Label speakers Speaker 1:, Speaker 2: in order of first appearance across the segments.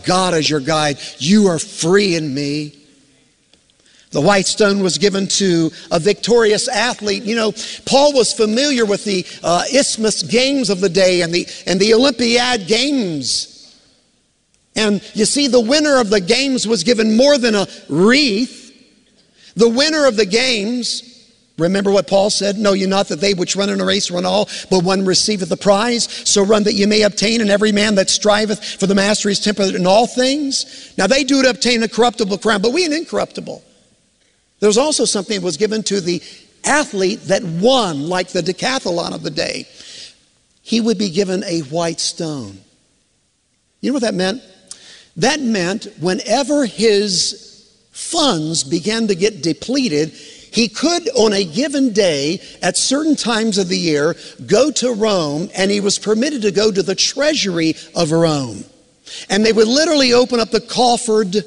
Speaker 1: God as your guide. You are free in me. The white stone was given to a victorious athlete. You know, Paul was familiar with the Isthmus Games of the day and the Olympiad Games. And you see, the winner of the games was given more than a wreath. The winner of the games, remember what Paul said? Know ye not that they which run in a race run all, but one receiveth the prize? So run that ye may obtain, and every man that striveth for the mastery is temperate in all things. Now they do to obtain a corruptible crown, but we an incorruptible. There was also something that was given to the athlete that won, like the decathlon of the day. He would be given a white stone. You know what that meant? That meant whenever his funds began to get depleted, he could, on a given day, at certain times of the year, go to Rome, and he was permitted to go to the treasury of Rome. And they would literally open up the coffered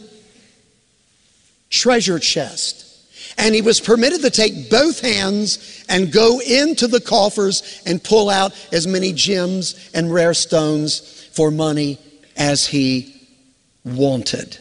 Speaker 1: treasure chest. And he was permitted to take both hands and go into the coffers and pull out as many gems and rare stones for money as he wanted.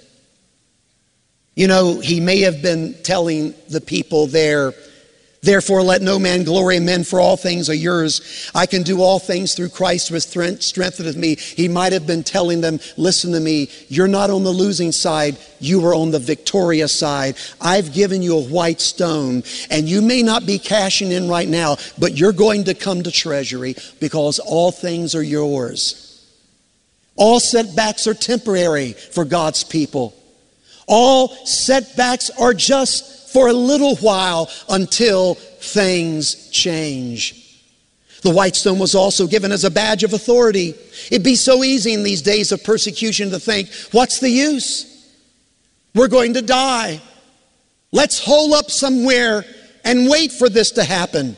Speaker 1: You know, he may have been telling the people there, therefore let no man glory in men, for all things are yours. I can do all things through Christ who strengtheneth me. He might have been telling them, listen to me, you're not on the losing side, you are on the victorious side. I've given you a white stone, and you may not be cashing in right now, but you're going to come to treasury because all things are yours. All setbacks are temporary for God's people. All setbacks are just for a little while until things change. The white stone was also given as a badge of authority. It'd be so easy in these days of persecution to think, what's the use? We're going to die. Let's hole up somewhere and wait for this to happen.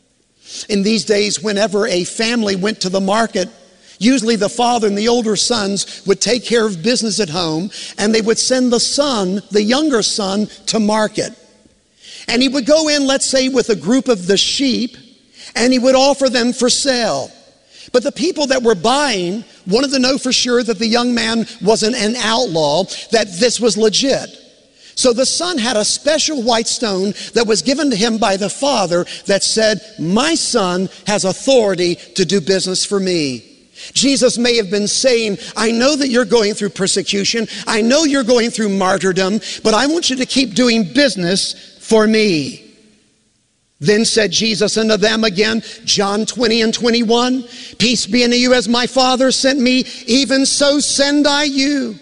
Speaker 1: In these days, whenever a family went to the market, usually the father and the older sons would take care of business at home, and they would send the son, the younger son, to market. And he would go in, let's say, with a group of the sheep, and he would offer them for sale. But the people that were buying wanted to know for sure that the young man wasn't an outlaw, that this was legit. So the son had a special white stone that was given to him by the father that said, my son has authority to do business for me. Jesus may have been saying, I know that you're going through persecution. I know you're going through martyrdom, but I want you to keep doing business for me. Then said Jesus unto them again, John 20:21, peace be unto you, as my Father sent me, even so send I you.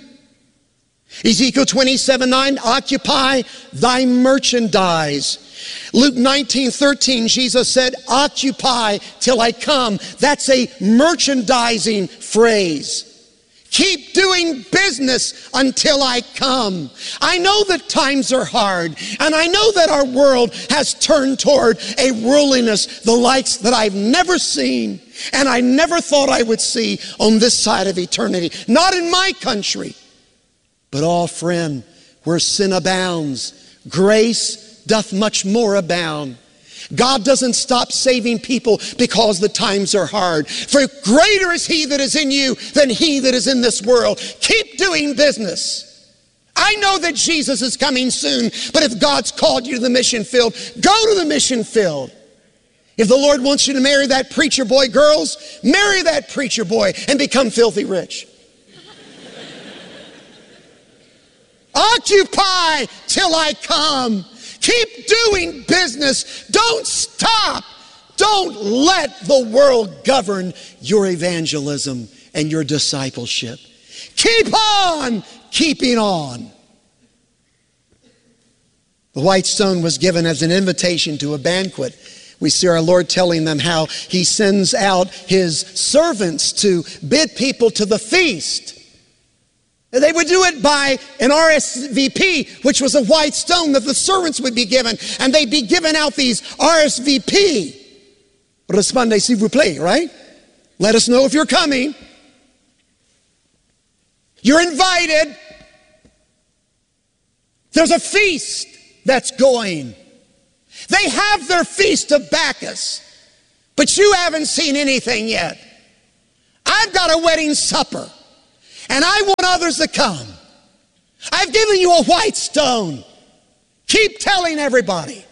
Speaker 1: Ezekiel 27:9, occupy thy merchandise. Luke 19:13, Jesus said, occupy till I come. That's a merchandising phrase. Keep doing business until I come. I know that times are hard, and I know that our world has turned toward a worldliness, the likes that I've never seen, and I never thought I would see on this side of eternity. Not in my country. But, oh friend, where sin abounds, grace doth much more abound. God doesn't stop saving people because the times are hard. For greater is he that is in you than he that is in this world. Keep doing business. I know that Jesus is coming soon, but if God's called you to the mission field, go to the mission field. If the Lord wants you to marry that preacher boy, girls, marry that preacher boy and become filthy rich. Occupy till I come. Keep doing business. Don't stop. Don't let the world govern your evangelism and your discipleship. Keep on keeping on. The white stone was given as an invitation to a banquet. We see our Lord telling them how he sends out his servants to bid people to the feast. They would do it by an RSVP, which was a white stone that the servants would be given. And they'd be giving out these RSVP. Respondez s'il vous plaît, right? Let us know if you're coming. You're invited. There's a feast that's going. They have their feast of Bacchus, but you haven't seen anything yet. I've got a wedding supper. And I want others to come. I've given you a white stone. Keep telling everybody.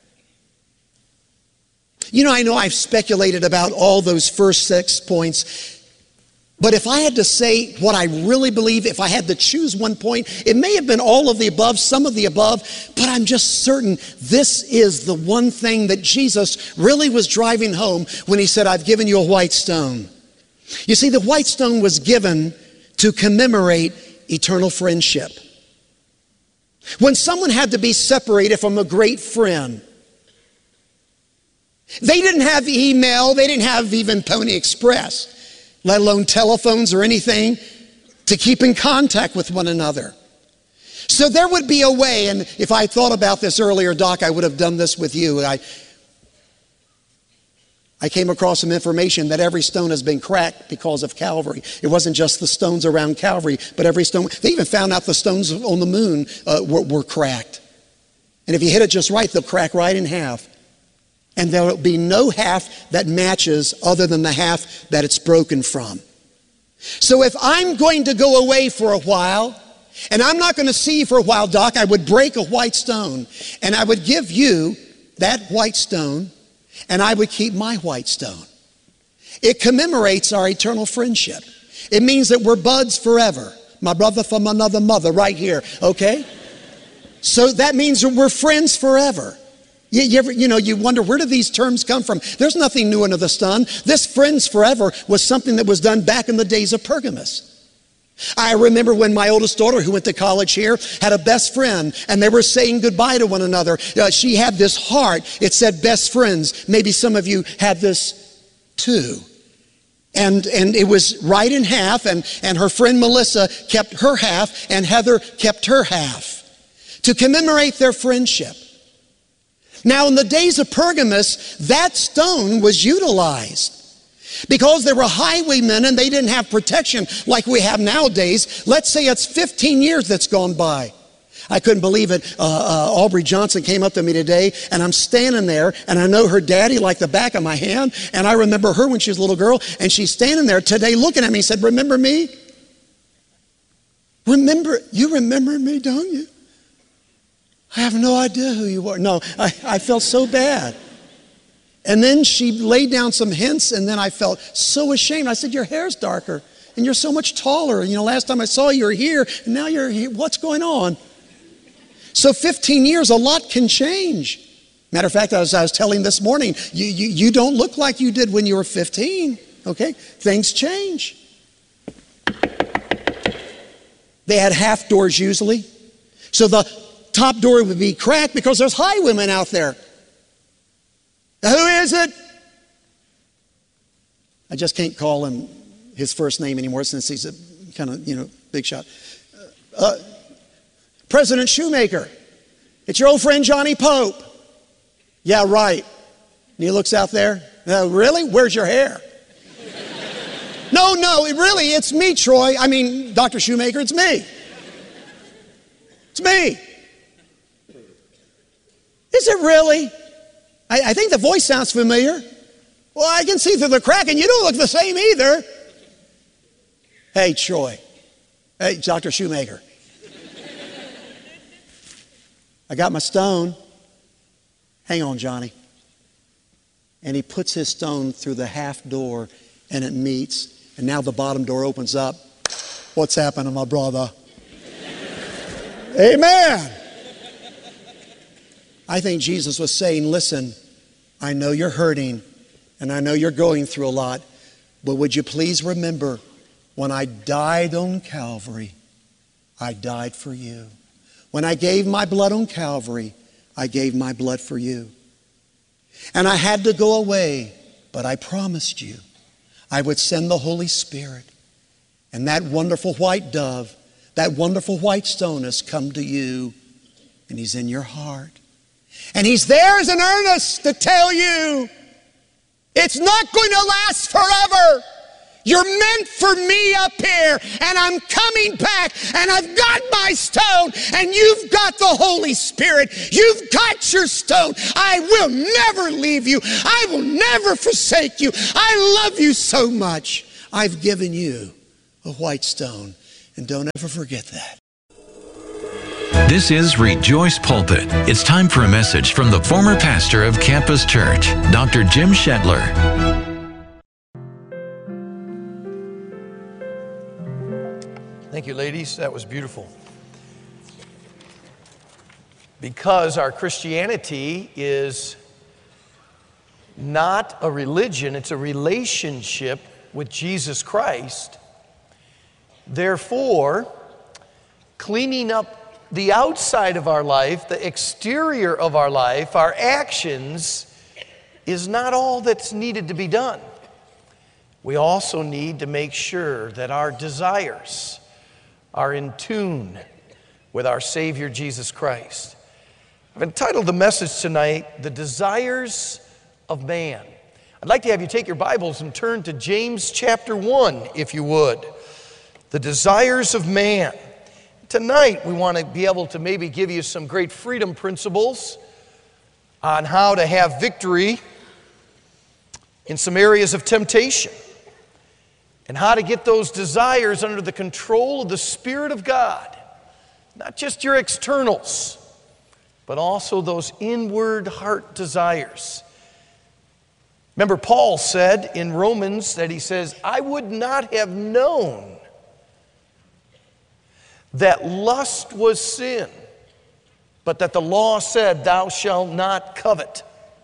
Speaker 1: You know I've speculated about all those first 6 points. But if I had to say what I really believe, if I had to choose one point, it may have been all of the above, some of the above, but I'm just certain this is the one thing that Jesus really was driving home when he said, I've given you a white stone. You see, the white stone was given to commemorate eternal friendship. When someone had to be separated from a great friend, they didn't have email, they didn't have even Pony Express, let alone telephones or anything to keep in contact with one another. So there would be a way, and if I thought about this earlier, Doc, I would have done this with you. I came across some information that every stone has been cracked because of Calvary. It wasn't just the stones around Calvary, but every stone. They even found out the stones on the moon were cracked. And if you hit it just right, they'll crack right in half. And there will be no half that matches other than the half that it's broken from. So if I'm going to go away for a while, and I'm not going to see you for a while, Doc, I would break a white stone, and I would give you that white stone, and I would keep my white stone. It commemorates our eternal friendship. It means that we're buds forever. My brother from another mother right here, okay? So that means that we're friends forever. You wonder, where do these terms come from? There's nothing new under the sun. This friends forever was something that was done back in the days of Pergamos. I remember when my oldest daughter, who went to college here, had a best friend, and they were saying goodbye to one another. She had this heart. It said best friends. Maybe some of you had this too. And it was right in half, and her friend Melissa kept her half, and Heather kept her half to commemorate their friendship. Now, in the days of Pergamos, that stone was utilized because there were highwaymen and they didn't have protection like we have nowadays. Let's say it's 15 years that's gone by. I couldn't believe it. Aubrey Johnson came up to me today, and I'm standing there, and I know her daddy like the back of my hand, and I remember her when she was a little girl, and she's standing there today looking at me and said, "Remember me? You remember me, don't you? I have no idea who you are." No, I felt so bad. And then she laid down some hints, and then I felt so ashamed. I said, "Your hair's darker, and you're so much taller. Last time I saw you were here, and now you're here. What's going on?" So 15 years, a lot can change. Matter of fact, as I was telling this morning, you don't look like you did when you were 15, okay? Things change. They had half doors usually. So the top door would be cracked because there's highwaymen out there. Who is it? I just can't call him his first name anymore since he's a kind of, big shot. President Shoemaker. It's your old friend Johnny Pope. Yeah, right. And he looks out there. Really? Where's your hair? No, really, it's me, Troy. I mean, Dr. Shoemaker, it's me. It's me. Is it really? I think the voice sounds familiar. Well, I can see through the crack, and you don't look the same either. Hey, Troy. Hey, Dr. Shoemaker. I got my stone. Hang on, Johnny. And he puts his stone through the half door, and it meets. And now the bottom door opens up. What's happening, my brother? Amen. I think Jesus was saying, listen, I know you're hurting, and I know you're going through a lot, but would you please remember, when I died on Calvary, I died for you. When I gave my blood on Calvary, I gave my blood for you. And I had to go away, but I promised you I would send the Holy Spirit. And that wonderful white dove, that wonderful white stone has come to you, and he's in your heart. And he's there as an earnest to tell you, it's not going to last forever. You're meant for me up here, and I'm coming back, and I've got my stone, and you've got the Holy Spirit. You've got your stone. I will never leave you. I will never forsake you. I love you so much. I've given you a white stone. And don't ever forget that.
Speaker 2: This is Rejoice Pulpit. It's time for a message from the former pastor of Campus Church, Dr. Jim Shetler.
Speaker 3: Thank you, ladies. That was beautiful. Because our Christianity is not a religion, it's a relationship with Jesus Christ. Therefore, cleaning up the outside of our life, the exterior of our life, our actions, is not all that's needed to be done. We also need to make sure that our desires are in tune with our Savior Jesus Christ. I've entitled the message tonight, The Desires of Man. I'd like to have you take your Bibles and turn to James chapter 1, if you would. The desires of man. Tonight, we want to be able to maybe give you some great freedom principles on how to have victory in some areas of temptation and how to get those desires under the control of the Spirit of God. Not just your externals, but also those inward heart desires. Remember, Paul said in Romans that he says, I would not have known that lust was sin, but that the law said, thou shalt not covet.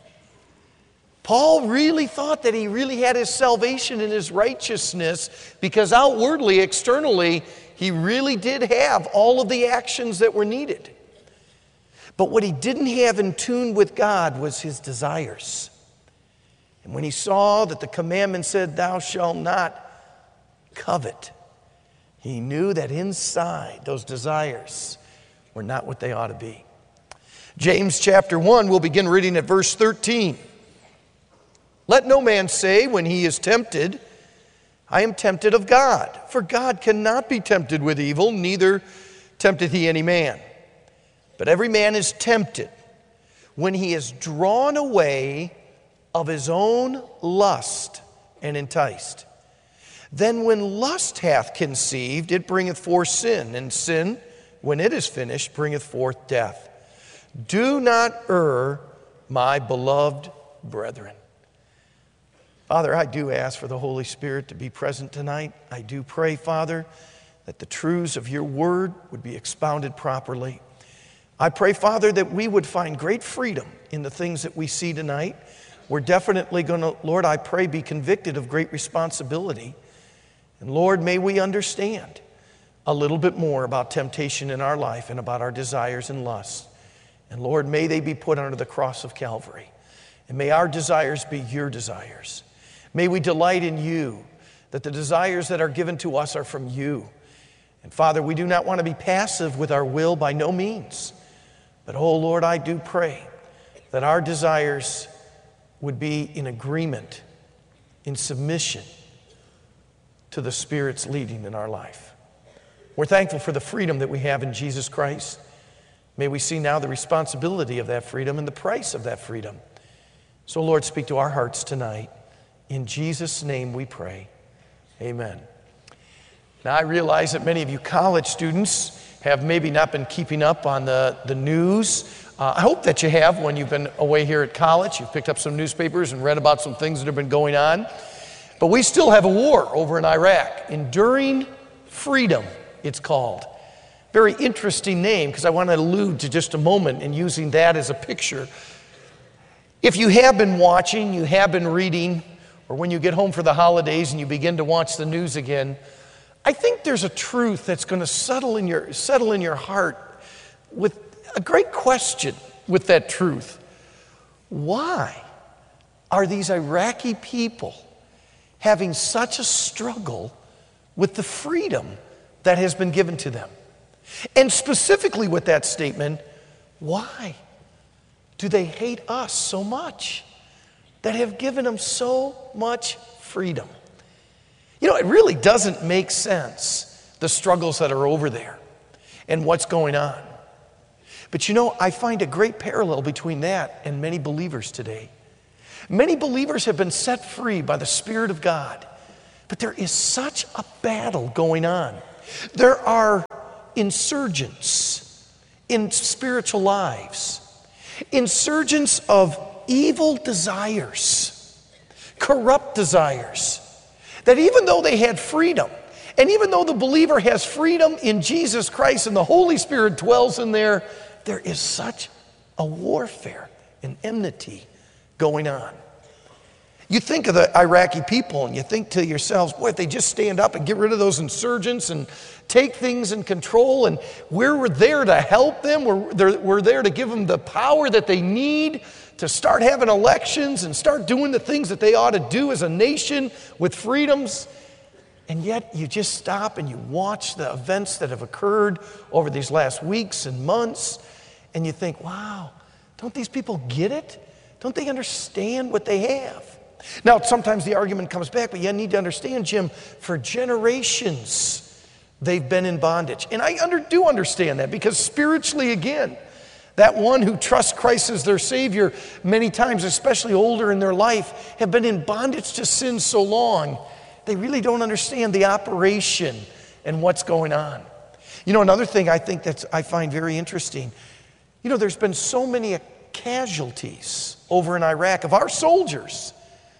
Speaker 3: Paul really thought that he really had his salvation and his righteousness because outwardly, externally, he really did have all of the actions that were needed. But what he didn't have in tune with God was his desires. And when he saw that the commandment said, thou shalt not covet, he knew that inside those desires were not what they ought to be. James chapter 1, we'll begin reading at verse 13. Let no man say when he is tempted, I am tempted of God. For God cannot be tempted with evil, neither tempteth he any man. But every man is tempted when he is drawn away of his own lust and enticed. Then when lust hath conceived, it bringeth forth sin, and sin, when it is finished, bringeth forth death. Do not err, my beloved brethren. Father, I do ask for the Holy Spirit to be present tonight. I do pray, Father, that the truths of your word would be expounded properly. I pray, Father, that we would find great freedom in the things that we see tonight. We're definitely going to, Lord, I pray, be convicted of great responsibility. And Lord, may we understand a little bit more about temptation in our life and about our desires and lusts. And Lord, may they be put under the cross of Calvary. And may our desires be your desires. May we delight in you, that the desires that are given to us are from you. And Father, we do not want to be passive with our will by no means. But oh Lord, I do pray that our desires would be in agreement, in submission to the Spirit's leading in our life. We're thankful for the freedom that we have in Jesus Christ. May we see now the responsibility of that freedom and the price of that freedom. So Lord, speak to our hearts tonight. In Jesus' name we pray. Amen. Now I realize that many of you college students have maybe not been keeping up on the news. I hope that you have when you've been away here at college. You've picked up some newspapers and read about some things that have been going on. But we still have a war over in Iraq. Enduring Freedom, it's called. Very interesting name, because I want to allude to just a moment in using that as a picture. If you have been watching, you have been reading, or when you get home for the holidays and you begin to watch the news again, I think there's a truth that's going to settle in your heart with a great question with that truth. Why are these Iraqi people having such a struggle with the freedom that has been given to them? And specifically with that statement, why do they hate us so much that have given them so much freedom? You know, it really doesn't make sense, the struggles that are over there and what's going on. But you know, I find a great parallel between that and many believers today. Many believers have been set free by the Spirit of God, but there is such a battle going on. There are insurgents in spiritual lives, insurgents of evil desires, corrupt desires, that even though they had freedom, and even though the believer has freedom in Jesus Christ and the Holy Spirit dwells in there, there is such a warfare and enmity going on. You think of the Iraqi people and you think to yourselves, boy, if they just stand up and get rid of those insurgents and take things in control, and we're there to help them, we're there to give them the power that they need to start having elections and start doing the things that they ought to do as a nation with freedoms. And yet you just stop and you watch the events that have occurred over these last weeks and months, and you think, wow, don't these people get it? Don't they understand what they have? Now, sometimes the argument comes back, but you need to understand, Jim, for generations they've been in bondage. And I do understand that, because spiritually, again, that one who trusts Christ as their Savior many times, especially older in their life, have been in bondage to sin so long, they really don't understand the operation and what's going on. You know, another thing I think I find very interesting, you know, there's been so many casualties over in Iraq of our soldiers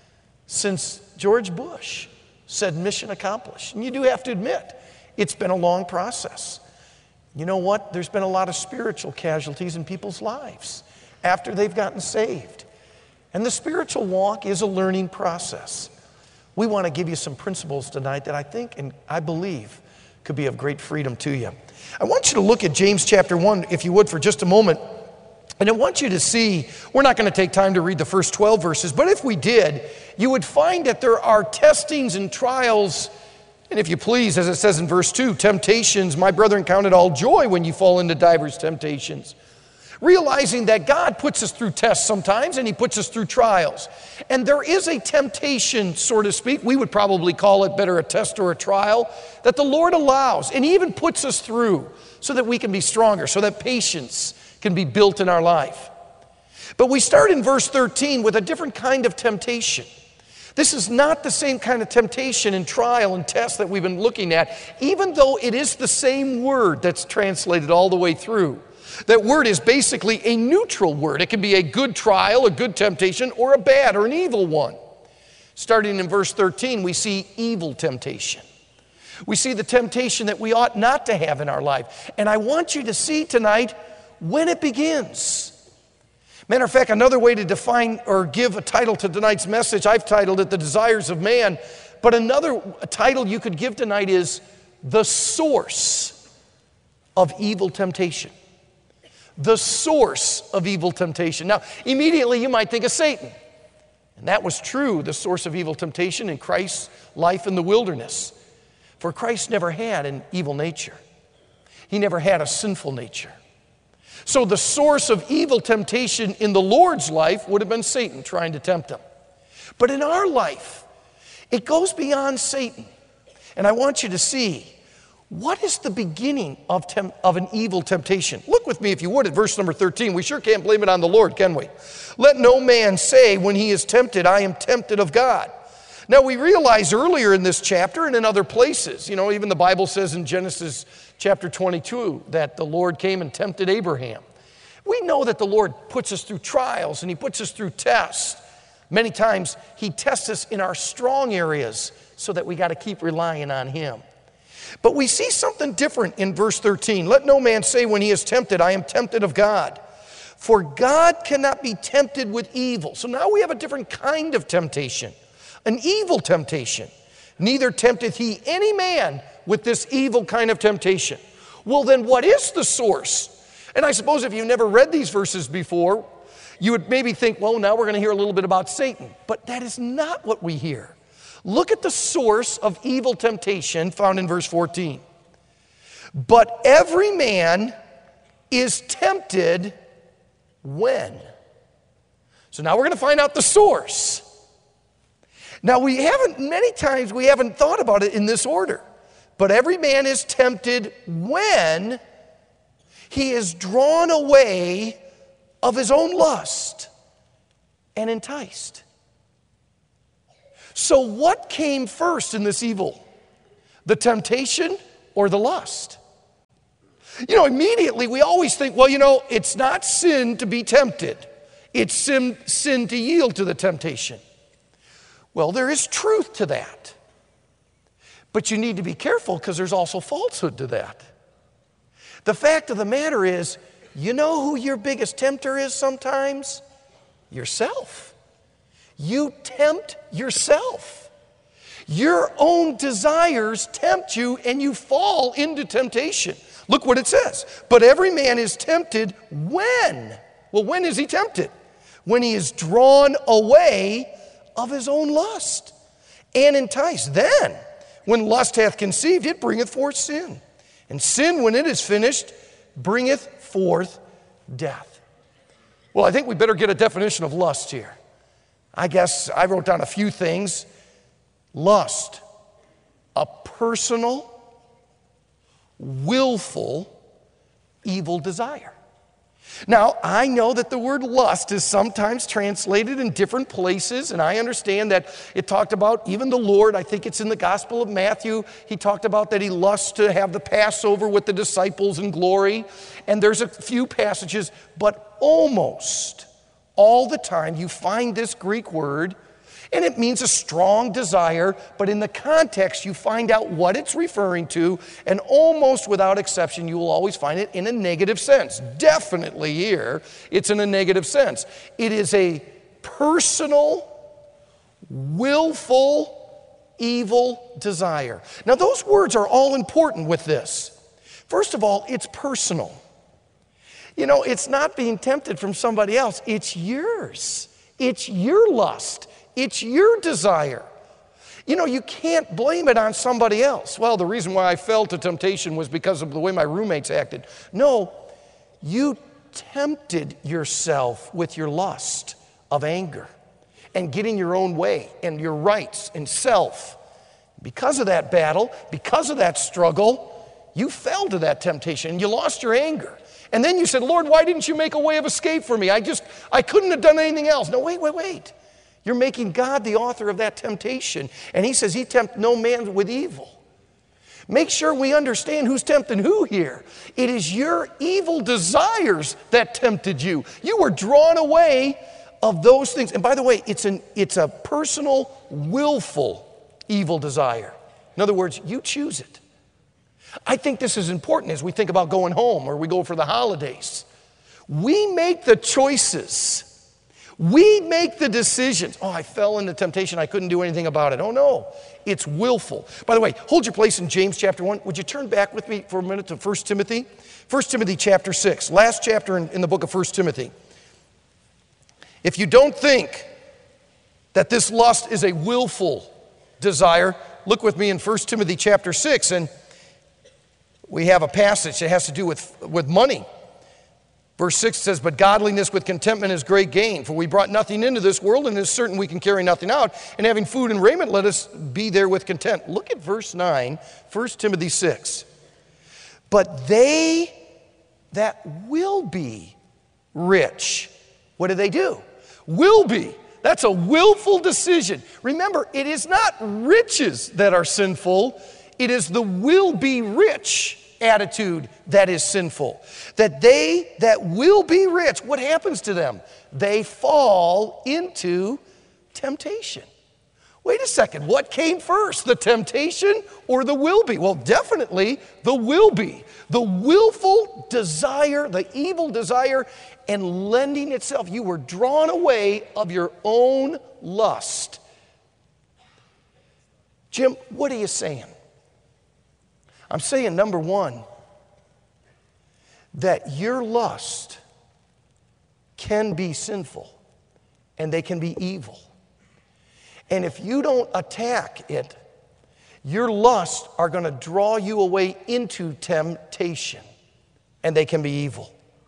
Speaker 3: since George Bush said mission accomplished. And you do have to admit, it's been a long process. You know what? There's been a lot of spiritual casualties in people's lives after they've gotten saved. And the spiritual walk is a learning process. We want to give you some principles tonight that I think and I believe could be of great freedom to you. I want you to look at James chapter 1, if you would, for just a moment. And I want you to see, we're not going to take time to read the first 12 verses, but if we did, you would find that there are testings and trials, and if you please, as it says in verse 2, temptations, my brethren, count it all joy when you fall into divers temptations. Realizing that God puts us through tests sometimes, and He puts us through trials. And there is a temptation, so to speak, we would probably call it better a test or a trial, that the Lord allows, and He even puts us through so that we can be stronger, so that patience can be built in our life. But we start in verse 13 with a different kind of temptation. This is not the same kind of temptation and trial and test that we've been looking at, even though it is the same word that's translated all the way through. That word is basically a neutral word. It can be a good trial, a good temptation, or a bad or an evil one. Starting in verse 13, we see evil temptation. We see the temptation that we ought not to have in our life. And I want you to see tonight when it begins. Matter of fact, another way to define or give a title to tonight's message, I've titled it The Desires of Man, but another title you could give tonight is The Source of Evil Temptation. The source of evil temptation. Now, immediately you might think of Satan. And that was true, the source of evil temptation in Christ's life in the wilderness. For Christ never had an evil nature. He never had a sinful nature. So the source of evil temptation in the Lord's life would have been Satan trying to tempt him. But in our life, it goes beyond Satan. And I want you to see, what is the beginning of an evil temptation? Look with me, if you would, at verse number 13. We sure can't blame it on the Lord, can we? Let no man say when he is tempted, I am tempted of God. Now, we realize earlier in this chapter and in other places, you know, even the Bible says in Genesis chapter 22 that the Lord came and tempted Abraham. We know that the Lord puts us through trials and He puts us through tests. Many times He tests us in our strong areas so that we got to keep relying on Him. But we see something different in verse 13. Let no man say when he is tempted, I am tempted of God. For God cannot be tempted with evil. So now we have a different kind of temptation. An evil temptation. Neither tempteth He any man with this evil kind of temptation. Well, then what is the source? And I suppose if you've never read these verses before, you would maybe think, well, now we're going to hear a little bit about Satan. But that is not what we hear. Look at the source of evil temptation found in verse 14. But every man is tempted when? So now we're going to find out the source. Now many times we haven't thought about it in this order. But every man is tempted when he is drawn away of his own lust and enticed. So what came first in this evil? The temptation or the lust? You know, immediately we always think, well, you know, it's not sin to be tempted. It's sin to yield to the temptation. Well, there is truth to that. But you need to be careful because there's also falsehood to that. The fact of the matter is, you know who your biggest tempter is sometimes? Yourself. You tempt yourself. Your own desires tempt you and you fall into temptation. Look what it says. But every man is tempted when? Well, when is he tempted? When he is drawn away of his own lust and enticed. Then, when lust hath conceived, it bringeth forth sin. And sin, when it is finished, bringeth forth death. Well, I think we better get a definition of lust here. I guess I wrote down a few things. Lust, a personal, willful, evil desire. Now, I know that the word lust is sometimes translated in different places, and I understand that it talked about even the Lord. I think it's in the Gospel of Matthew. He talked about that he lusts to have the Passover with the disciples in glory. And there's a few passages, but almost all the time you find this Greek word, and it means a strong desire, but in the context you find out what it's referring to, and almost without exception you will always find it in a negative sense. Definitely here, it's in a negative sense. It is a personal, willful, evil desire. Now those words are all important with this. First of all, it's personal. You know, it's not being tempted from somebody else. It's yours. It's your lust. It's your desire. You know, you can't blame it on somebody else. Well, the reason why I fell to temptation was because of the way my roommates acted. No, you tempted yourself with your lust of anger and getting your own way and your rights and self. Because of that battle, because of that struggle, you fell to that temptation and you lost your anger. And then you said, Lord, why didn't you make a way of escape for me? I couldn't have done anything else. No, wait. You're making God the author of that temptation. And he says he tempt no man with evil. Make sure we understand who's tempting who here. It is your evil desires that tempted you. You were drawn away of those things. And by the way, it's a personal, willful evil desire. In other words, you choose it. I think this is important as we think about going home or we go for the holidays. We make the choices. We make the decisions. Oh, I fell into temptation. I couldn't do anything about it. Oh, no. It's willful. By the way, hold your place in James chapter 1. Would you turn back with me for a minute to 1 Timothy? 1 Timothy chapter 6, last chapter in the book of 1 Timothy. If you don't think that this lust is a willful desire, look with me in 1 Timothy chapter 6, and we have a passage that has to do with money. Verse 6 says, but godliness with contentment is great gain, for we brought nothing into this world, and it is certain we can carry nothing out. And having food and raiment, let us be there with content. Look at verse 9, 1 Timothy 6. But they that will be rich, what do? Will be. That's a willful decision. Remember, it is not riches that are sinful. It is the will be rich attitude that is sinful. That they that will be rich, what happens to them? They fall into temptation. Wait a second, what came first, the temptation or the will be? Well, definitely the will be. The willful desire, the evil desire, and lending itself. You were drawn away of your own lust. Jim, what are you saying? I'm saying, number one, that your lust can be sinful and they can be evil. And if you don't attack it, your lusts are going to draw you away into temptation and they can be evil.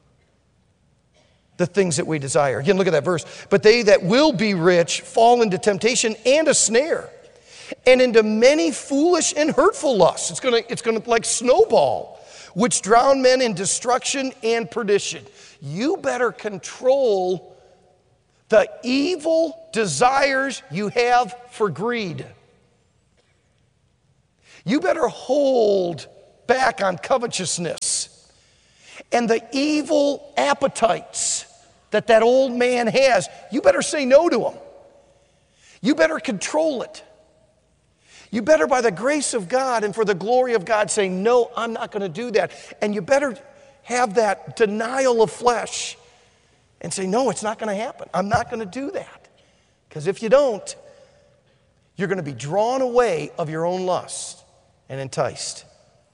Speaker 3: The things that we desire. Again, look at that verse. But they that will be rich fall into temptation and a snare, and into many foolish and hurtful lusts. It's going to like snowball, which drown men in destruction and perdition. You better control the evil desires you have for greed. You better hold back on covetousness and the evil appetites that old man has. You better say no to them. You better control it. You better, by the grace of God and for the glory of God, say, no, I'm not going to do that. And you better have that denial of flesh and say, no, it's not going to happen. I'm not going to do that. Because if you don't, you're going to be drawn away of your own lust and enticed.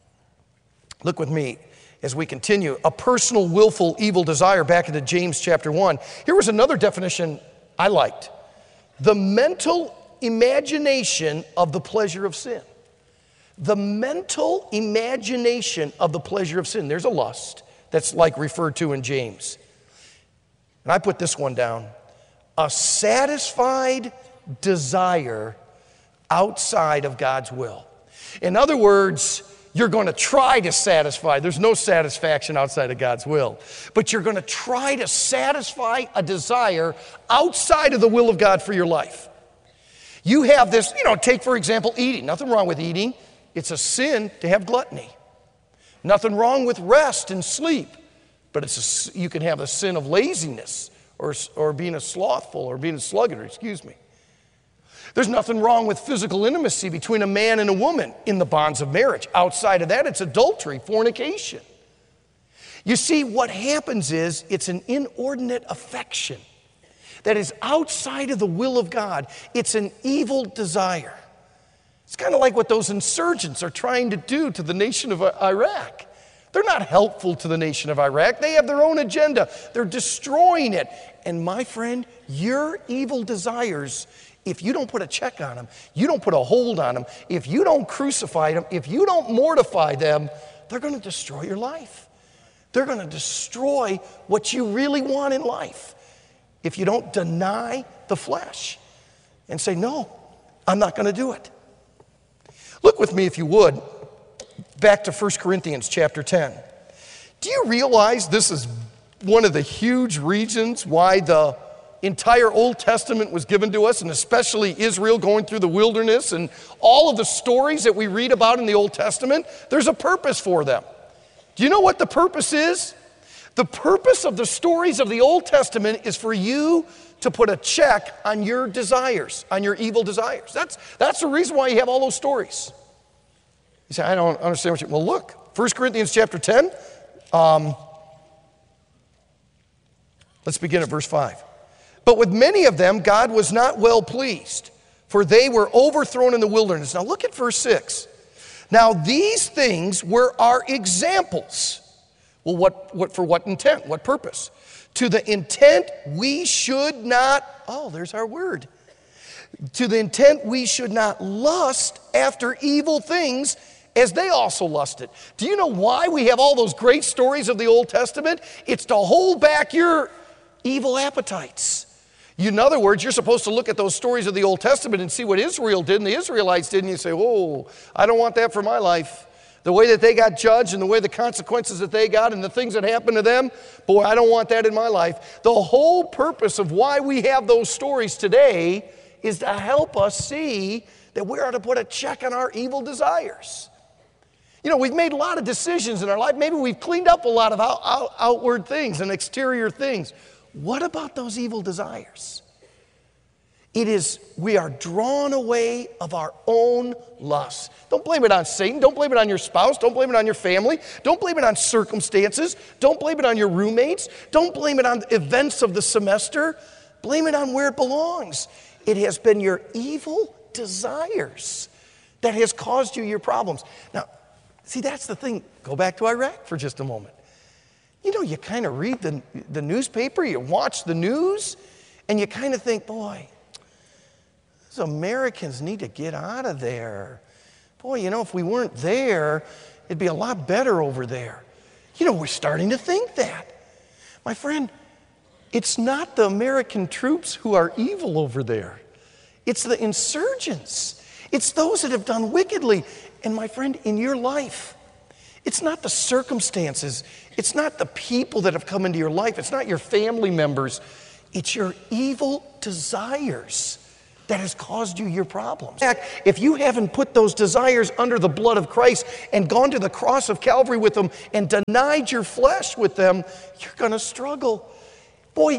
Speaker 3: Look with me as we continue. A personal, willful, evil desire, back into James chapter 1. Here was another definition I liked. The mental imagination of the pleasure of sin. The mental imagination of the pleasure of sin. There's a lust that's like referred to in James. And I put this one down. A satisfied desire outside of God's will. In other words, you're going to try to satisfy. There's no satisfaction outside of God's will. But you're going to try to satisfy a desire outside of the will of God for your life. You have this, take for example eating. Nothing wrong with eating. It's a sin to have gluttony. Nothing wrong with rest and sleep. But you can have a sin of laziness or being a slothful or being a sluggard, There's nothing wrong with physical intimacy between a man and a woman in the bonds of marriage. Outside of that, it's adultery, fornication. You see, what happens is it's an inordinate affection that is outside of the will of God. It's an evil desire. It's kind of like what those insurgents are trying to do to the nation of Iraq. They're not helpful to the nation of Iraq. They have their own agenda. They're destroying it. And my friend, your evil desires, if you don't put a check on them, you don't put a hold on them, if you don't crucify them, if you don't mortify them, they're going to destroy your life. They're going to destroy what you really want in life if you don't deny the flesh and say, no, I'm not going to do it. Look with me, if you would, back to 1 Corinthians chapter 10. Do you realize this is one of the huge reasons why the entire Old Testament was given to us, and especially Israel going through the wilderness and all of the stories that we read about in the Old Testament? There's a purpose for them. Do you know what the purpose is? The purpose of the stories of the Old Testament is for you to put a check on your desires, on your evil desires. That's the reason why you have all those stories. You say, I don't understand what you... Well, look, 1 Corinthians chapter 10. Let's begin at verse 5. But with many of them, God was not well pleased, for they were overthrown in the wilderness. Now look at verse 6. Now these things were our examples. Well, for what intent? What purpose? To the intent we should not, there's our word. To the intent we should not lust after evil things as they also lusted. Do you know why we have all those great stories of the Old Testament? It's to hold back your evil appetites. In other words, you're supposed to look at those stories of the Old Testament and see what Israel did and the Israelites did, and you say, I don't want that for my life. The way that they got judged and the way the consequences that they got and the things that happened to them, boy, I don't want that in my life. The whole purpose of why we have those stories today is to help us see that we are to put a check on our evil desires. We've made a lot of decisions in our life. Maybe we've cleaned up a lot of outward things and exterior things. What about those evil desires? We are drawn away of our own lusts. Don't blame it on Satan. Don't blame it on your spouse. Don't blame it on your family. Don't blame it on circumstances. Don't blame it on your roommates. Don't blame it on events of the semester. Blame it on where it belongs. It has been your evil desires that has caused you your problems. Now, see, that's the thing. Go back to Iraq for just a moment. You kind of read the newspaper, you watch the news, and you kind of think, boy, those Americans need to get out of there. Boy, if we weren't there, it'd be a lot better over there. We're starting to think that. My friend, it's not the American troops who are evil over there. It's the insurgents. It's those that have done wickedly. And my friend, in your life, it's not the circumstances. It's not the people that have come into your life. It's not your family members. It's your evil desires that has caused you your problems. If you haven't put those desires under the blood of Christ and gone to the cross of Calvary with them and denied your flesh with them, you're going to struggle. Boy,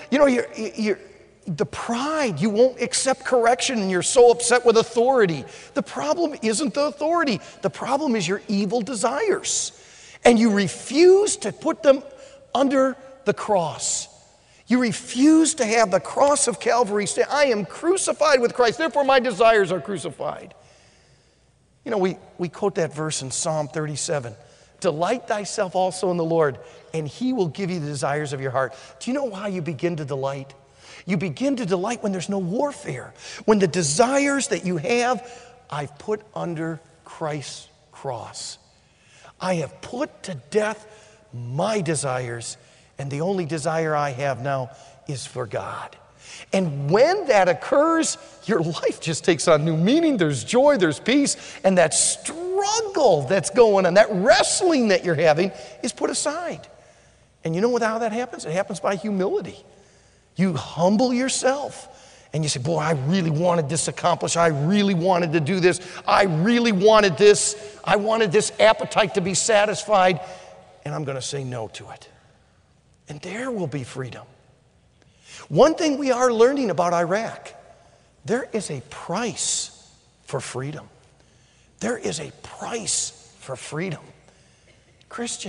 Speaker 3: the pride, you won't accept correction and you're so upset with authority. The problem isn't the authority. The problem is your evil desires. And you refuse to put them under the cross. You refuse to have the cross of Calvary say, I am crucified with Christ, therefore my desires are crucified. You know, we quote that verse in Psalm 37. Delight thyself also in the Lord, and he will give you the desires of your heart. Do you know why you begin to delight? You begin to delight when there's no warfare. When the desires that you have, I've put under Christ's cross. I have put to death my desires, and the only desire I have now is for God. And when that occurs, your life just takes on new meaning. There's joy, there's peace, and that struggle that's going on, that wrestling that you're having is put aside. And you know how that happens? It happens by humility. You humble yourself. And you say, boy, I really wanted this accomplished. I really wanted to do this. I really wanted this. I wanted this appetite to be satisfied. And I'm going to say no to it. And there will be freedom. One thing we are learning about Iraq, there is a price for freedom. There is a price for freedom. Christian,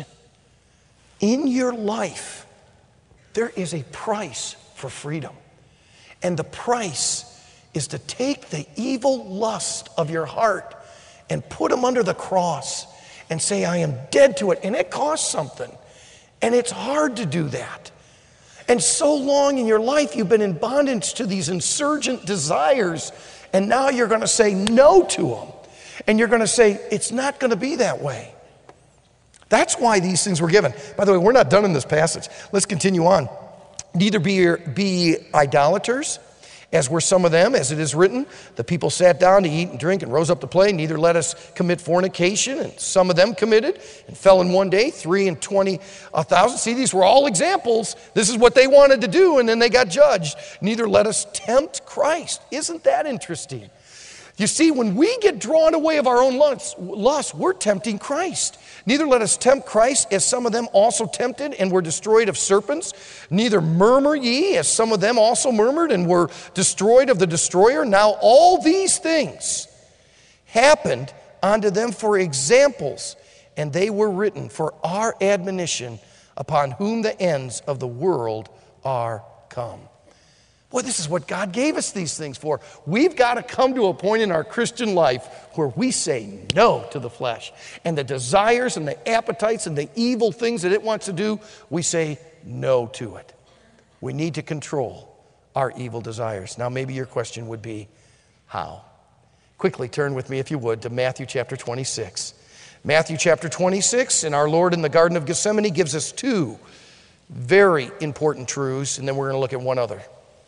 Speaker 3: in your life, there is a price for freedom. And the price is to take the evil lust of your heart and put them under the cross and say, I am dead to it. And it costs something. And it's hard to do that. And so long in your life, you've been in bondage to these insurgent desires. And now you're going to say no to them. And you're going to say, it's not going to be that way. That's why these things were given. By the way, we're not done in this passage. Let's continue on. Neither be idolaters, as were some of them, as it is written. The people sat down to eat and drink and rose up to play. Neither let us commit fornication. And some of them committed and fell in one day, 23,000. See, these were all examples. This is what they wanted to do, and then they got judged. Neither let us tempt Christ. Isn't that interesting? You see, when we get drawn away of our own lust, we're tempting Christ. Neither let us tempt Christ, as some of them also tempted and were destroyed of serpents. Neither murmur ye, as some of them also murmured and were destroyed of the destroyer. Now all these things happened unto them for examples, and they were written for our admonition, upon whom the ends of the world are come. Boy, this is what God gave us these things for. We've got to come to a point in our Christian life where we say no to the flesh. And the desires and the appetites and the evil things that it wants to do, we say no to it. We need to control our evil desires. Now, maybe your question would be, how? Quickly turn with me, if you would, to Matthew chapter 26. Matthew chapter 26, and our Lord in the Garden of Gethsemane gives us two very important truths, and then we're going to look at one other.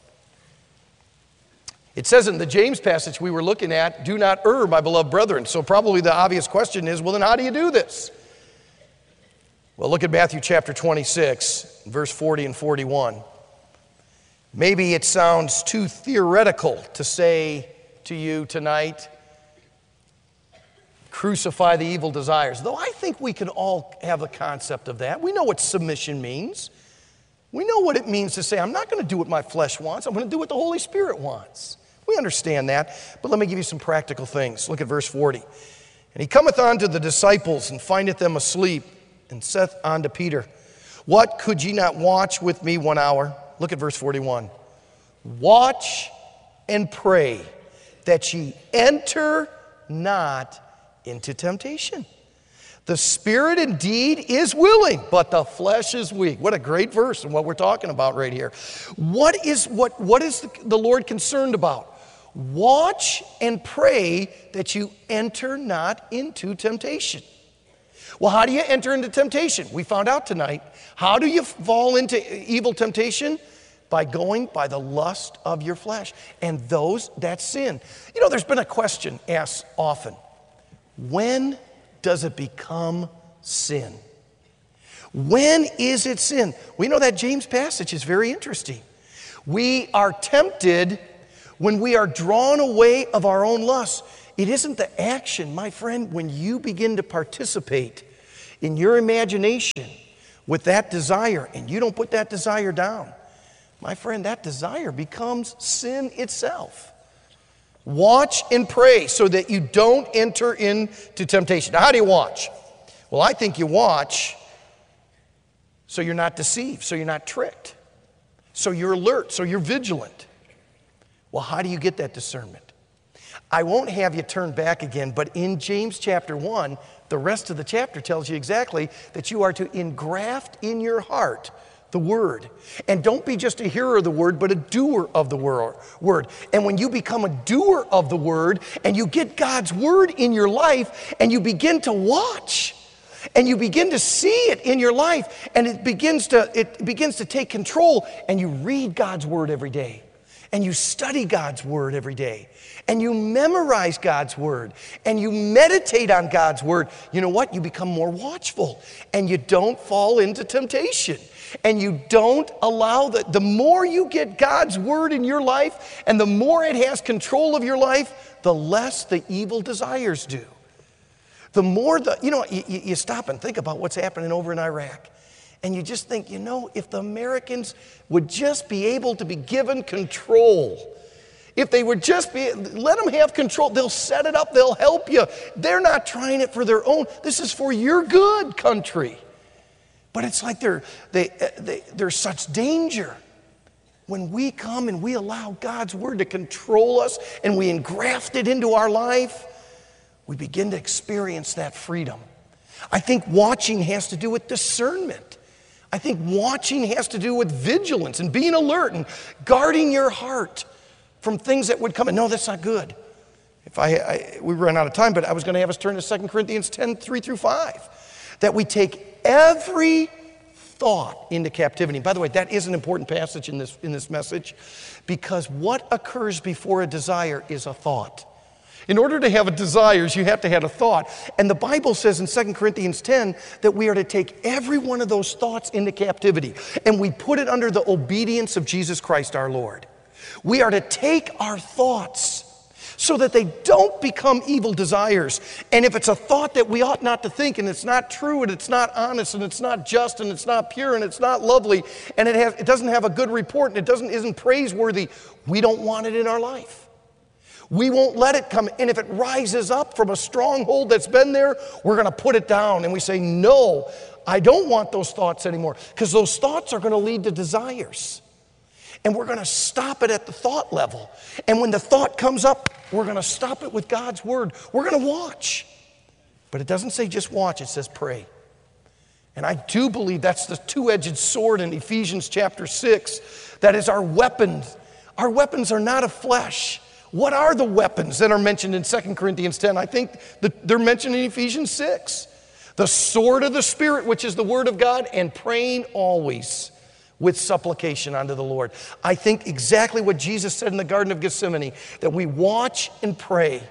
Speaker 3: It says in the James passage we were looking at, do not err, my beloved brethren. So probably the obvious question is, well, then how do you do this? Well, look at Matthew chapter 26, verse 40 and 41. Maybe it sounds too theoretical to say to you tonight, crucify the evil desires. Though I think we can all have a concept of that. We know what submission means. We know what it means to say, I'm not going to do what my flesh wants. I'm going to do what the Holy Spirit wants. We understand that, but let me give you some practical things. Look at verse 40. And he cometh unto the disciples and findeth them asleep, and saith unto Peter, what, could ye not watch with me 1 hour? Look at verse 41. Watch and pray that ye enter not into temptation. The spirit indeed is willing, but the flesh is weak. What a great verse and what we're talking about right here. What is the Lord concerned about? Watch and pray that you enter not into temptation. Well, how do you enter into temptation? We found out tonight. How do you fall into evil temptation? By going by the lust of your flesh. And that's sin. You know, there's been a question asked often. When does it become sin? When is it sin? We know that James passage is very interesting. We are tempted when we are drawn away of our own lusts, it isn't the action, my friend. When you begin to participate in your imagination with that desire and you don't put that desire down, my friend, that desire becomes sin itself. Watch and pray so that you don't enter into temptation. Now, how do you watch? Well, I think you watch so you're not deceived, so you're not tricked, so you're alert, so you're vigilant. Well, how do you get that discernment? I won't have you turn back again, but in James chapter 1, the rest of the chapter tells you exactly that you are to engraft in your heart the word. And don't be just a hearer of the word, but a doer of the word. And when you become a doer of the word and you get God's word in your life and you begin to watch and you begin to see it in your life and it begins to take control, and you read God's word every day and you study God's word every day and you memorize God's word and you meditate on God's word, you know what? You become more watchful and you don't fall into temptation. And you don't allow the more you get God's word in your life and the more it has control of your life, the less the evil desires do. The more you stop and think about what's happening over in Iraq. And you just think, if the Americans would just be able to be given control, if they would just let them have control, they'll set it up, they'll help you. They're not trying it for their own. This is for your good, country. But it's like there's such danger when we come and we allow God's word to control us and we engraft it into our life. We begin to experience that freedom. I think watching has to do with discernment. I think watching has to do with vigilance and being alert and guarding your heart from things that would come. And no, that's not good. We ran out of time, but I was going to have us turn to 2 Corinthians 10, 3 through 5. That we take every thought into captivity. By the way, that is an important passage in this message, because what occurs before a desire is a thought. In order to have a desires, you have to have a thought. And the Bible says in 2 Corinthians 10 that we are to take every one of those thoughts into captivity, and we put it under the obedience of Jesus Christ our Lord. We are to take our thoughts so that they don't become evil desires. And if it's a thought that we ought not to think, and it's not true, and it's not honest, and it's not just, and it's not pure, and it's not lovely, and it doesn't have a good report, and it isn't praiseworthy, we don't want it in our life. We won't let it come. And if it rises up from a stronghold that's been there, we're going to put it down. And we say, no, I don't want those thoughts anymore, because those thoughts are going to lead to desires. And we're going to stop it at the thought level. And when the thought comes up, we're going to stop it with God's word. We're going to watch. But it doesn't say just watch, it says pray. And I do believe that's the two-edged sword in Ephesians chapter 6. That is our weapons. Our weapons are not of flesh. What are the weapons that are mentioned in 2 Corinthians 10? I think they're mentioned in Ephesians 6. The sword of the Spirit, which is the word of God, and praying always with supplication unto the Lord. I think exactly what Jesus said in the Garden of Gethsemane, that we watch and pray.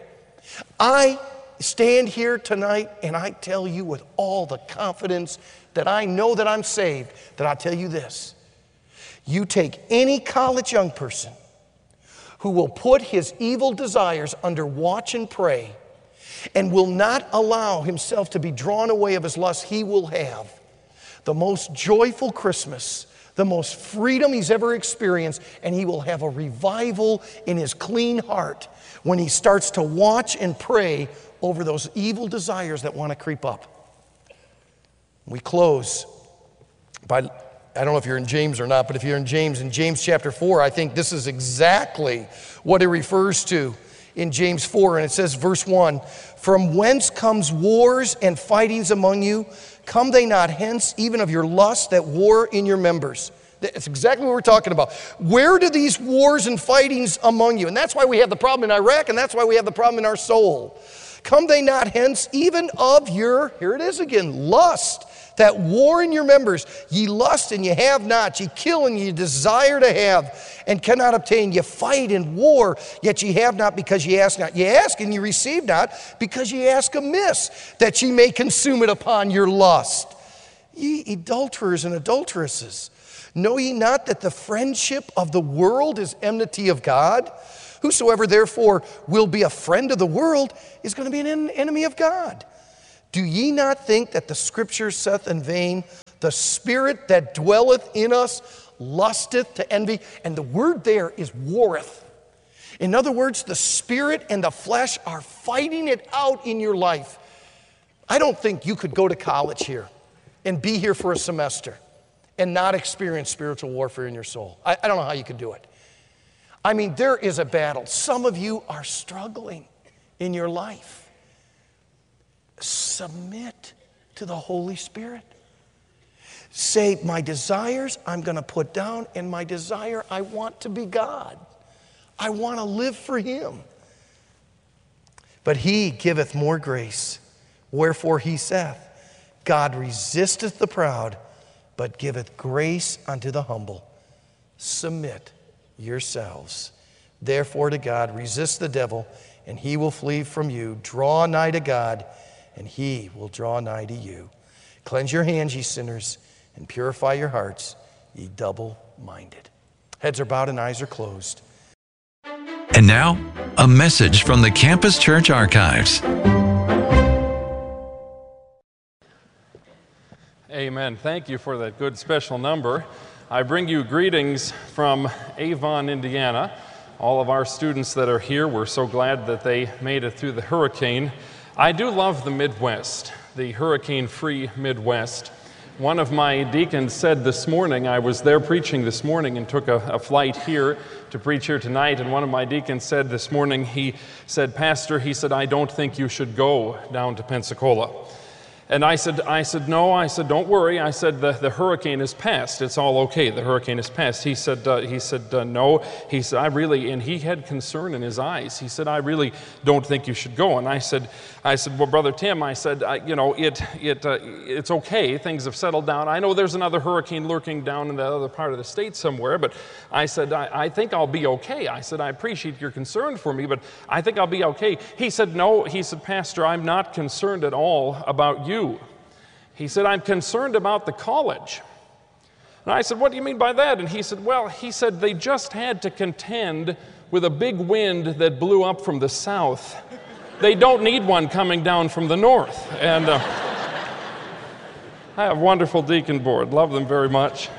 Speaker 3: I stand here tonight and I tell you with all the confidence that I know that I'm saved, that I'll tell you this. You take any college young person who will put his evil desires under watch and pray and will not allow himself to be drawn away of his lust, he will have the most joyful Christmas, the most freedom he's ever experienced, and he will have a revival in his clean heart when he starts to watch and pray over those evil desires that want to creep up. We close by, I don't know if you're in James or not, but if you're in James chapter 4, I think this is exactly what it refers to in James 4, and it says, verse 1, "From whence comes wars and fightings among you? Come they not hence, even of your lust that war in your members?" That's exactly what we're talking about. Where do these wars and fightings among you? And that's why we have the problem in Iraq, and that's why we have the problem in our soul. Come they not hence, even of your, here it is again, lust that war in your members. Ye lust and ye have not. Ye kill and ye desire to have and cannot obtain. Ye fight and war, yet ye have not because ye ask not. Ye ask and ye receive not because ye ask amiss, that ye may consume it upon your lust. Ye adulterers and adulteresses, know ye not that the friendship of the world is enmity of God? Whosoever therefore will be a friend of the world is going to be an enemy of God. Do ye not think that the Scripture saith in vain, the Spirit that dwelleth in us lusteth to envy? And the word there is warreth. In other words, the Spirit and the flesh are fighting it out in your life. I don't think you could go to college here and be here for a semester and not experience spiritual warfare in your soul. I don't know how you could do it. I mean, there is a battle. Some of you are struggling in your life. Submit to the Holy Spirit. Say, my desires I'm going to put down, and my desire I want to be God. I want to live for Him. But He giveth more grace. Wherefore He saith, God resisteth the proud, but giveth grace unto the humble. Submit yourselves, therefore, to God. Resist the devil, and he will flee from you. Draw nigh to God, and He will draw nigh to you. Cleanse your hands, ye sinners, and purify your hearts, ye double-minded. Heads are bowed and eyes are closed.
Speaker 2: And now, a message from the Campus Church Archives.
Speaker 4: Amen. Thank you for that good special number. I bring you greetings from Avon, Indiana. All of our students that are here, we're so glad that they made it through the hurricane. I do love the Midwest, the hurricane-free Midwest. One of my deacons said this morning, I was there preaching this morning and took a flight here to preach here tonight, and one of my deacons said this morning, he said, Pastor, he said, I don't think you should go down to Pensacola. And I said, no, I said, don't worry. I said, the hurricane is past. It's all okay. The hurricane is past. He said, no. He said, I really, and he had concern in his eyes. He said, I really don't think you should go. And I said, well, Brother Tim, I said, it's okay. Things have settled down. I know there's another hurricane lurking down in the other part of the state somewhere, but I said, I think I'll be okay. I said, I appreciate your concern for me, but I think I'll be okay. He said, no. He said, Pastor, I'm not concerned at all about you. He said, I'm concerned about the college. And I said, what do you mean by that? And he said, well, they just had to contend with a big wind that blew up from the south. They don't need one coming down from the north. And I have a wonderful deacon board. Love them very much.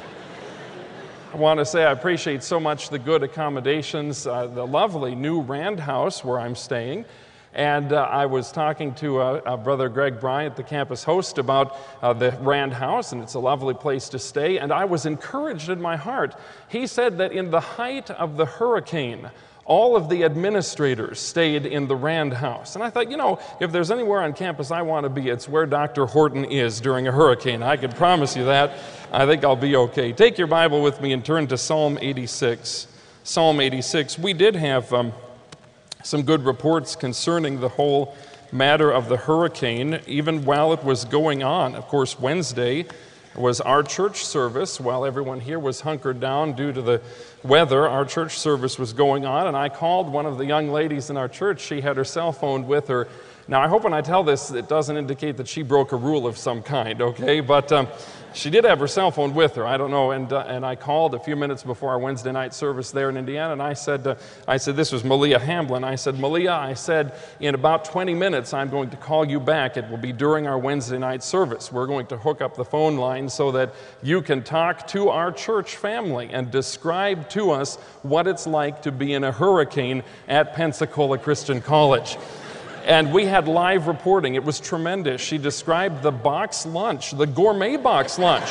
Speaker 4: I want to say I appreciate so much the good accommodations, the lovely new Rand House where I'm staying. And I was talking to Brother Greg Bryant, the campus host, about the Rand House, and it's a lovely place to stay. And I was encouraged in my heart. He said that in the height of the hurricane, all of the administrators stayed in the Rand House. And I thought, if there's anywhere on campus I want to be, it's where Dr. Horton is during a hurricane. I can promise you that. I think I'll be okay. Take your Bible with me and turn to Psalm 86. Psalm 86. We did have some good reports concerning the whole matter of the hurricane, even while it was going on. Of course, Wednesday was our church service. While everyone here was hunkered down due to the weather, our church service was going on, and I called one of the young ladies in our church. She had her cell phone with her. Now, I hope when I tell this, it doesn't indicate that she broke a rule of some kind, okay? But she did have her cell phone with her. I don't know. And I called a few minutes before our Wednesday night service there in Indiana, and I said, this was Malia Hamblin. I said, Malia, in about 20 minutes, I'm going to call you back. It will be during our Wednesday night service. We're going to hook up the phone line so that you can talk to our church family and describe to us what it's like to be in a hurricane at Pensacola Christian College. And we had live reporting. It was tremendous. She described the box lunch, the gourmet box lunch,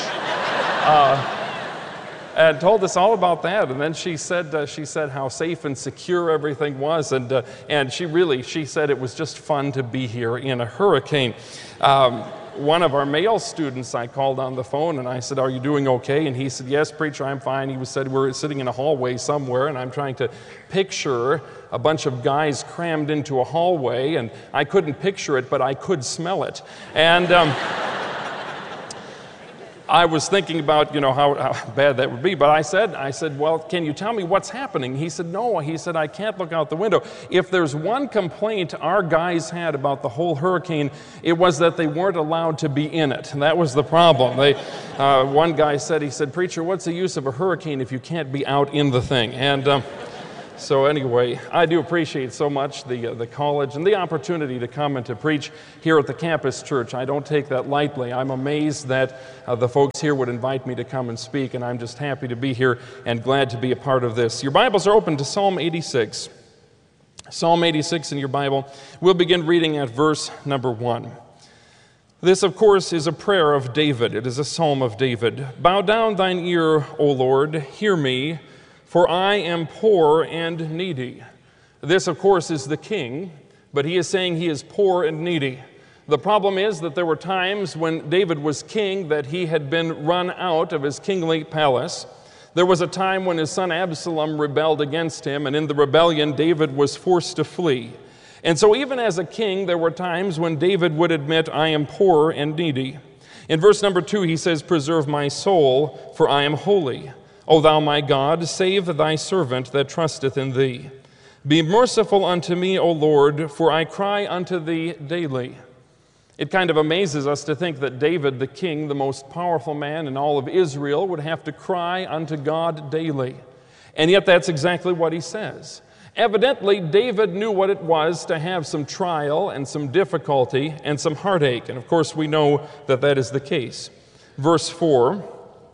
Speaker 4: and told us all about that. And then she said how safe and secure everything was. And she said it was just fun to be here in a hurricane. One of our male students, I called on the phone and I said, are you doing okay? And he said, yes, preacher, I'm fine. He said, we're sitting in a hallway somewhere, and I'm trying to picture a bunch of guys crammed into a hallway, and I couldn't picture it, but I could smell it. And I was thinking about, how bad that would be. But I said, well, can you tell me what's happening? He said, no. He said, I can't look out the window. If there's one complaint our guys had about the whole hurricane, it was that they weren't allowed to be in it. And that was the problem. One guy said, preacher, what's the use of a hurricane if you can't be out in the thing? And so anyway, I do appreciate so much the college and the opportunity to come and to preach here at the campus church. I don't take that lightly. I'm amazed that the folks here would invite me to come and speak, and I'm just happy to be here and glad to be a part of this. Your Bibles are open to Psalm 86. Psalm 86 in your Bible. We'll begin reading at verse number 1. This, of course, is a prayer of David. It is a psalm of David. Bow down thine ear, O Lord, hear me, for I am poor and needy. This, of course, is the king, but he is saying he is poor and needy. The problem is that there were times when David was king that he had been run out of his kingly palace. There was a time when his son Absalom rebelled against him, and in the rebellion, David was forced to flee. And so even as a king, there were times when David would admit, I am poor and needy. In verse number 2, he says, preserve my soul, for I am holy. O thou my God, save thy servant that trusteth in thee. Be merciful unto me, O Lord, for I cry unto thee daily. It kind of amazes us to think that David, the king, the most powerful man in all of Israel, would have to cry unto God daily. And yet that's exactly what he says. Evidently, David knew what it was to have some trial and some difficulty and some heartache. And of course, we know that that is the case. Verse 4.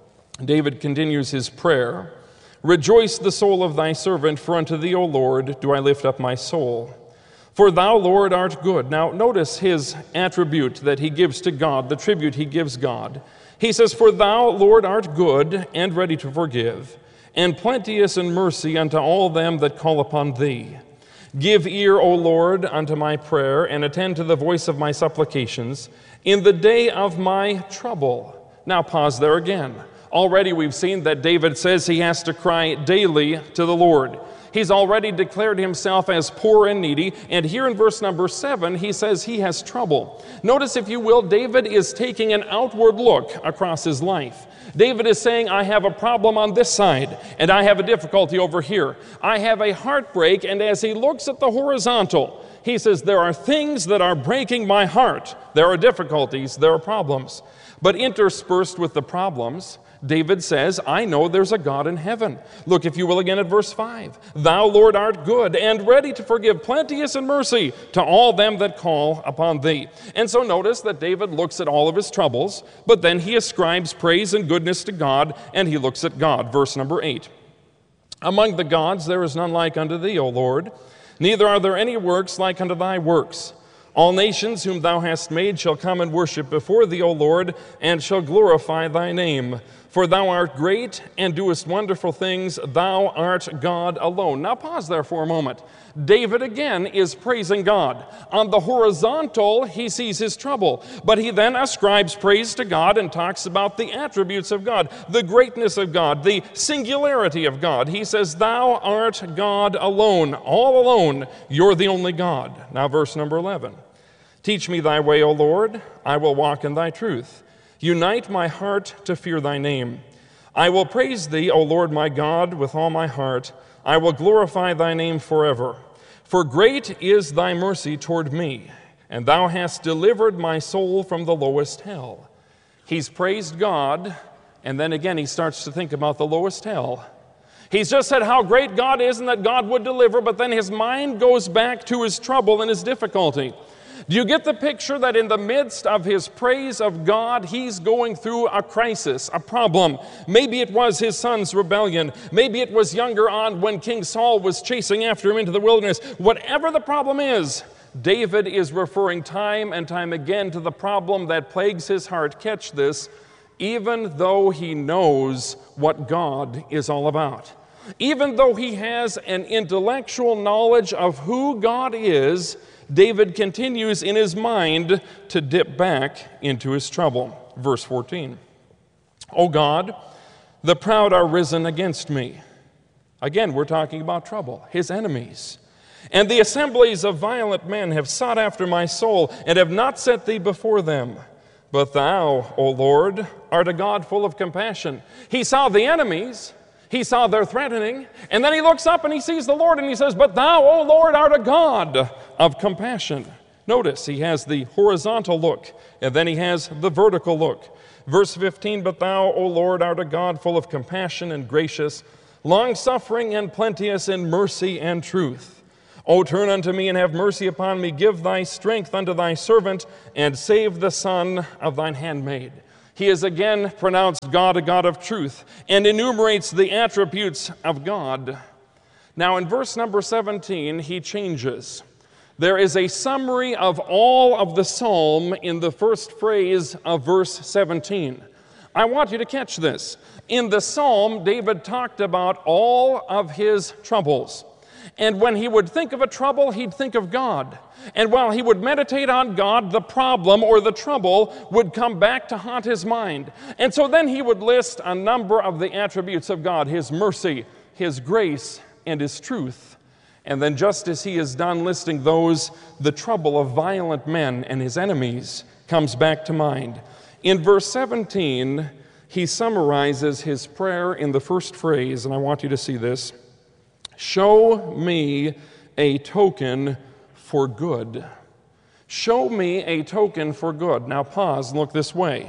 Speaker 4: David continues his prayer. Rejoice the soul of thy servant, for unto thee, O Lord, do I lift up my soul. For thou, Lord, art good. Now, notice his attribute that he gives to God, the tribute he gives God. He says, for thou, Lord, art good and ready to forgive, and plenteous in mercy unto all them that call upon thee. Give ear, O Lord, unto my prayer, and attend to the voice of my supplications in the day of my trouble. Now, pause there again. Already we've seen that David says he has to cry daily to the Lord. He's already declared himself as poor and needy, and here in verse number 7, he says he has trouble. Notice, if you will, David is taking an outward look across his life. David is saying, I have a problem on this side, and I have a difficulty over here. I have a heartbreak, and as he looks at the horizontal, he says, there are things that are breaking my heart. There are difficulties, there are problems. But interspersed with the problems, David says, I know there's a God in heaven. Look, if you will, again at verse 5. Thou, Lord, art good and ready to forgive, plenteous in mercy to all them that call upon thee. And so notice that David looks at all of his troubles, but then he ascribes praise and goodness to God, and he looks at God. Verse number 8. Among the gods there is none like unto thee, O Lord, neither are there any works like unto thy works. All nations whom thou hast made shall come and worship before thee, O Lord, and shall glorify thy name. For thou art great and doest wonderful things. Thou art God alone. Now pause there for a moment. David again is praising God. On the horizontal, he sees his trouble, but he then ascribes praise to God and talks about the attributes of God, the greatness of God, the singularity of God. He says, thou art God alone, all alone. You're the only God. Now verse number 11. Teach me thy way, O Lord. I will walk in thy truth. Unite my heart to fear thy name. I will praise thee, O Lord my God, with all my heart. I will glorify thy name forever. For great is thy mercy toward me, and thou hast delivered my soul from the lowest hell. He's praised God, and then again he starts to think about the lowest hell. He's just said how great God is and that God would deliver, but then his mind goes back to his trouble and his difficulty. Do you get the picture that in the midst of his praise of God, he's going through a crisis, a problem? Maybe it was his son's rebellion. Maybe it was younger on when King Saul was chasing after him into the wilderness. Whatever the problem is, David is referring time and time again to the problem that plagues his heart. Catch this, even though he knows what God is all about. Even though he has an intellectual knowledge of who God is, David continues in his mind to dip back into his trouble. Verse 14. O God, the proud are risen against me. Again, we're talking about trouble, his enemies. And the assemblies of violent men have sought after my soul and have not set thee before them. but thou, O Lord, art a God full of compassion. He saw the enemies, he saw their threatening, and then he looks up and he sees the Lord and he says, but thou, O Lord, art a God of compassion. Notice, he has the horizontal look, and then he has the vertical look. Verse 15, but thou, O Lord, art a God full of compassion and gracious, long-suffering and plenteous in mercy and truth. O turn unto me and have mercy upon me. Give thy strength unto thy servant, and save the son of thine handmaid. He is again pronounced God, a God of truth, and enumerates the attributes of God. Now in verse number 17, he changes. There is a summary of all of the psalm in the first phrase of verse 17. I want you to catch this. In the psalm, David talked about all of his troubles. And when he would think of a trouble, he'd think of God. And while he would meditate on God, the problem or the trouble would come back to haunt his mind. And so then he would list a number of the attributes of God, his mercy, his grace, and his truth. And then just as he is done listing those, the trouble of violent men and his enemies comes back to mind. In verse 17, he summarizes his prayer in the first phrase, and I want you to see this. Show me a token for good. Show me a token for good. Now pause and look this way.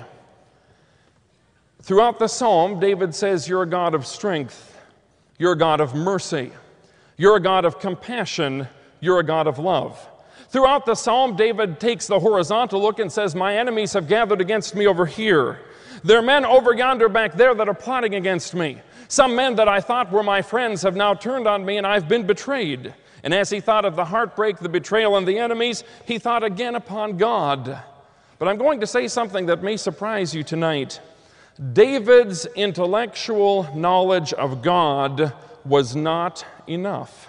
Speaker 4: Throughout the psalm, David says, you're a God of strength. You're a God of mercy. You're a God of compassion. You're a God of love. Throughout the psalm, David takes the horizontal look and says, my enemies have gathered against me over here. There are men over yonder back there that are plotting against me. Some men that I thought were my friends have now turned on me, and I've been betrayed. And as he thought of the heartbreak, the betrayal, and the enemies, he thought again upon God. But I'm going to say something that may surprise you tonight. David's intellectual knowledge of God was not enough.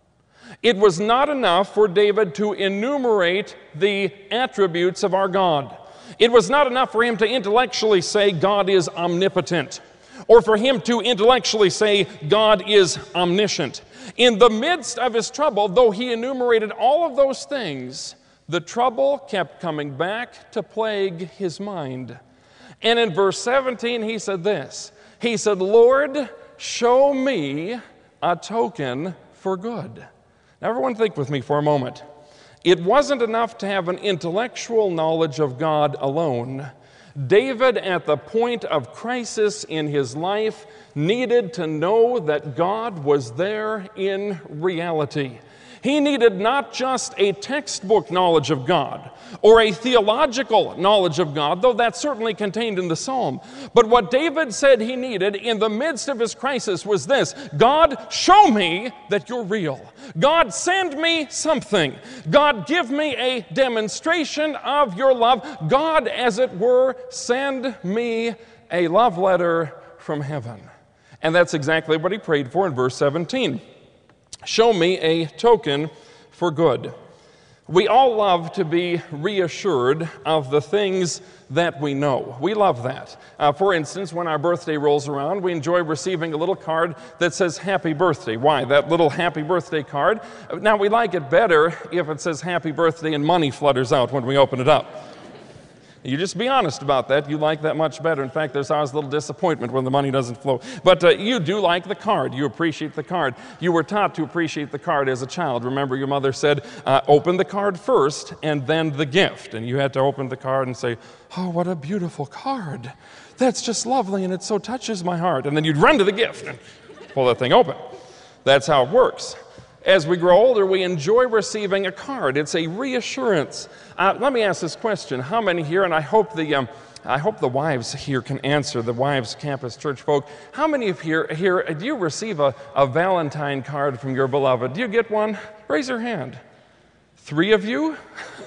Speaker 4: It was not enough for David to enumerate the attributes of our God. It was not enough for him to intellectually say God is omnipotent, or for him to intellectually say God is omniscient. In the midst of his trouble, though he enumerated all of those things, the trouble kept coming back to plague his mind. And in verse 17, he said this. He said, Lord, show me a token for good. Now, everyone think with me for a moment. It wasn't enough to have an intellectual knowledge of God alone. David, at the point of crisis in his life, needed to know that God was there in reality. He needed not just a textbook knowledge of God or a theological knowledge of God, though that's certainly contained in the psalm. But what David said he needed in the midst of his crisis was this: God, show me that you're real. God, send me something. God, give me a demonstration of your love. God, as it were, send me a love letter from heaven. And that's exactly what he prayed for in verse 17. Show me a token for good. We all love to be reassured of the things that we know. We love that. For instance, when our birthday rolls around, we enjoy receiving a little card that says happy birthday. Why? That little happy birthday card. Now, we like it better if it says happy birthday and money flutters out when we open it up. You just be honest about that. You like that much better. In fact, there's always a little disappointment when the money doesn't flow. But you do like the card. You appreciate the card. You were taught to appreciate the card as a child. Remember, your mother said, open the card first and then the gift. And you had to open the card and say, oh, what a beautiful card. That's just lovely and it so touches my heart. And then you'd run to the gift and pull that thing open. That's how it works. As we grow older, we enjoy receiving a card. It's a reassurance. Let me ask this question. How many here, and I hope the wives here can answer, the wives campus church folk, how many of here do you receive a Valentine card from your beloved? Do you get one? Raise your hand. 3 of you?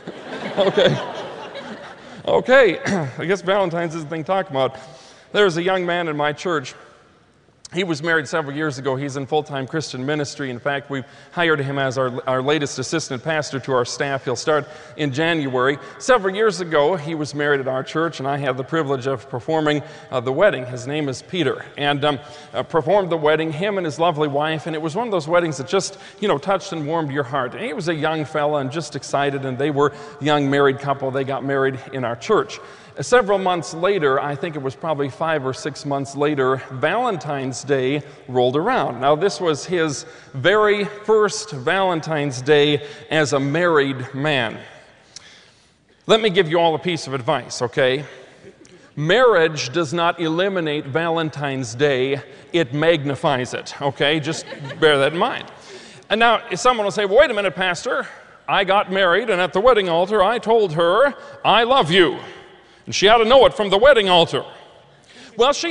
Speaker 4: Okay. I guess Valentine's is the thing to talk about. There's a young man in my church. He was married several years ago. He's in full-time Christian ministry. In fact, we've hired him as our latest assistant pastor to our staff. He'll start in January. Several years ago, he was married at our church, and I had the privilege of performing the wedding. His name is Peter. And performed the wedding, him and his lovely wife, and it was one of those weddings that just, touched and warmed your heart. And he was a young fella and just excited, and they were a young married couple. They got married in our church. Several months later, I think it was probably 5 or 6 months later, Valentine's Day rolled around. Now, this was his very first Valentine's Day as a married man. Let me give you all a piece of advice, okay? Marriage does not eliminate Valentine's Day, it magnifies it, okay? Just bear that in mind. And now, if someone will say, well, wait a minute, Pastor, I got married, and at the wedding altar, I told her, I love you. And she ought to know it from the wedding altar. Well, she